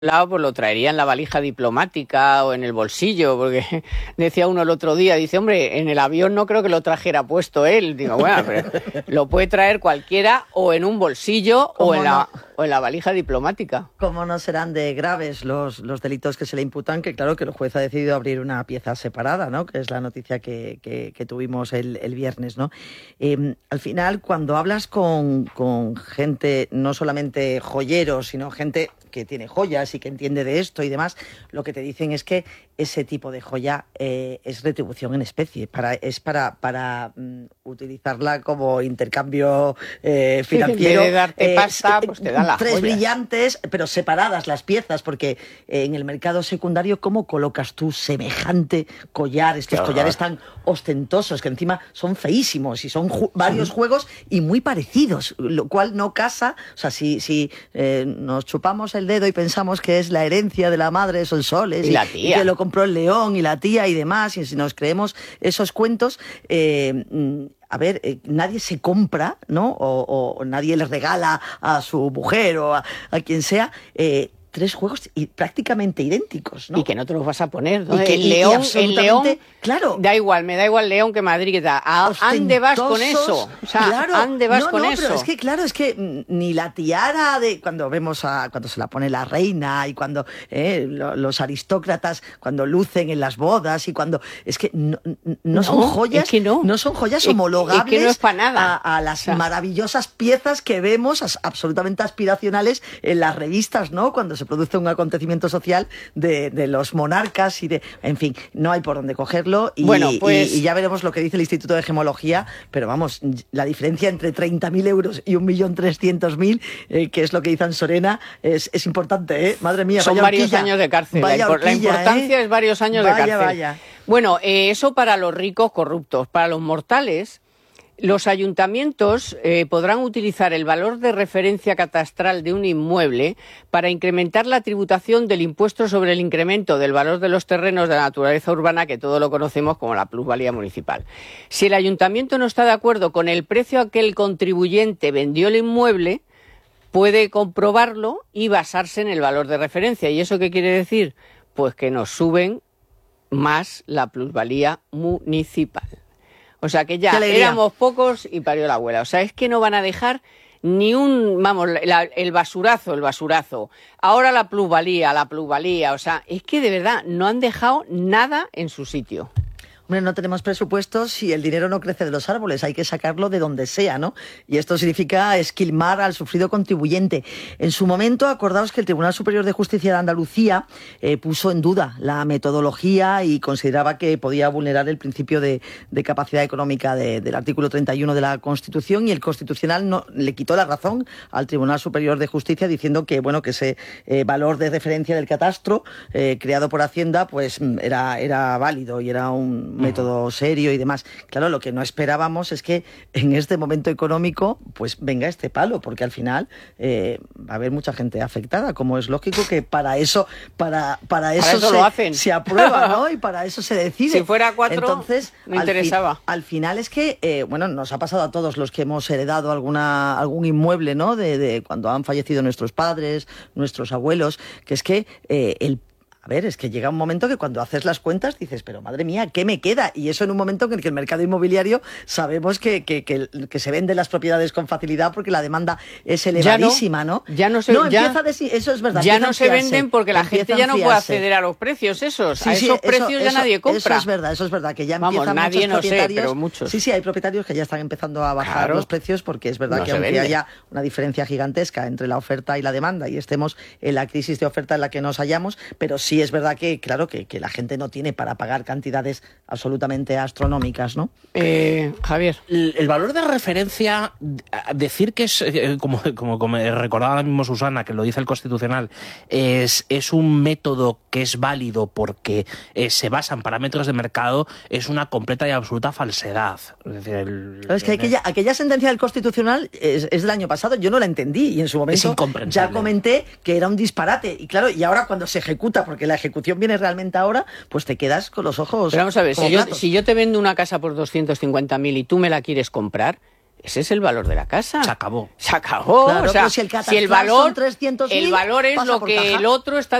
lado, pues lo traería en la valija diplomática o en el bolsillo, porque decía uno el otro día, dice, hombre, en el avión no creo que lo trajera puesto él. Digo, bueno, pero lo puede traer cualquiera o en un bolsillo o en la valija diplomática. ¿Cómo no serán de graves los delitos que se le imputan? Que claro que el juez ha decidido abrir una pieza separada, ¿no? Que es la noticia que tuvimos el viernes, ¿no? Al final, cuando hablas con gente, no solamente joyeros, sino gente que tiene joyas y que entiende de esto y demás, lo que te dicen es que ese tipo de joya es retribución en especie, es para utilizarla como intercambio financiero. En vez de darte pasta, pues te dan las tres joyas. Brillantes, pero separadas las piezas, porque en el mercado secundario, ¿cómo colocas tú semejante collar? Estos collares tan ostentosos, que encima son feísimos y son varios juegos y muy parecidos, lo cual no casa. O sea, si nos chupamos el dedo y pensamos que es la herencia de la madre de Sonsoles y la tía, y que lo compró el león y la tía y demás, y si nos creemos esos cuentos, a ver, nadie se compra, ¿no? O nadie le regala a su mujer o a quien sea tres juegos prácticamente idénticos, ¿no? Y que no te los vas a poner, ¿no? Y que, el León, claro, da igual, me da igual León que Madrid, que tal. ¿Ande vas con eso? O sea, claro, ¿ande vas con eso? Pero es que ni la tiara de cuando vemos cuando se la pone la reina y cuando los aristócratas cuando lucen en las bodas y cuando es que no son joyas, es que no son joyas homologables, es que no es para nada. a las maravillosas piezas que vemos absolutamente aspiracionales en las revistas, ¿no? Cuando se produce un acontecimiento social de los monarcas en fin, no hay por dónde cogerlo y ya veremos lo que dice el Instituto de Gemología, pero vamos, la diferencia entre 30.000 euros y 1.300.000, que es lo que dice Ansorena, es importante, ¿eh? Madre mía, son varios años de cárcel. La importancia es varios años de cárcel. Vaya. Bueno, eso para los ricos corruptos. Para los mortales, los ayuntamientos podrán utilizar el valor de referencia catastral de un inmueble para incrementar la tributación del impuesto sobre el incremento del valor de los terrenos de la naturaleza urbana, que todos lo conocemos como la plusvalía municipal. Si el ayuntamiento no está de acuerdo con el precio a que el contribuyente vendió el inmueble, puede comprobarlo y basarse en el valor de referencia. ¿Y eso qué quiere decir? Pues que nos suben más la plusvalía municipal. O sea que ya éramos pocos y parió la abuela. O sea, es que no van a dejar ni un, el basurazo. Ahora la plusvalía. O sea, es que de verdad no han dejado nada en su sitio. Hombre, no tenemos presupuestos y el dinero no crece de los árboles, hay que sacarlo de donde sea, ¿no? Y esto significa esquilmar al sufrido contribuyente. En su momento, acordaos que el Tribunal Superior de Justicia de Andalucía puso en duda la metodología y consideraba que podía vulnerar el principio de capacidad económica del artículo 31 de la Constitución, y el Constitucional no le quitó la razón al Tribunal Superior de Justicia diciendo que, bueno, que ese valor de referencia del catastro creado por Hacienda pues era válido y era un método serio y demás. Claro, lo que no esperábamos es que en este momento económico pues venga este palo, porque al final va a haber mucha gente afectada, como es lógico que para eso lo hacen. Se aprueba, ¿no? Y para eso se decide. Si fuera 4, entonces, no interesaba. Al final es que, nos ha pasado a todos los que hemos heredado algún inmueble, ¿no? De cuando han fallecido nuestros padres, nuestros abuelos, que es que es que llega un momento que cuando haces las cuentas dices, pero madre mía, ¿qué me queda? Y eso en un momento en el que el mercado inmobiliario sabemos que se venden las propiedades con facilidad porque la demanda es elevadísima, ¿no? Eso es verdad. Ya no se venden porque la gente ya no puede acceder a los precios esos. A esos precios ya nadie compra. Eso es verdad, que ya empiezan nadie, muchos propietarios. Pero muchos. Sí, hay propietarios que ya están empezando a bajar los precios, porque es verdad que aunque haya una diferencia gigantesca entre la oferta y la demanda y estemos en la crisis de oferta en la que nos hallamos, pero sí es verdad que, claro, que la gente no tiene para pagar cantidades absolutamente astronómicas, ¿no? Javier. El valor de referencia, decir que es, como recordaba ahora mismo Susana, que lo dice el Constitucional, es un método que es válido porque se basa en parámetros de mercado, es una completa y absoluta falsedad. Es decir, que aquella sentencia del Constitucional es del año pasado, yo no la entendí y en su momento ya comenté que era un disparate. Y claro, y ahora cuando se ejecuta, porque la ejecución viene realmente ahora, pues te quedas con los ojos. Pero vamos a ver, si yo te vendo una casa por 250.000 y tú me la quieres comprar, Ese es el valor de la casa. Se acabó. Se acabó. Claro, o sea, pero si el si el catastral valor, son 300.000, el valor es pasa lo por que caja. el otro está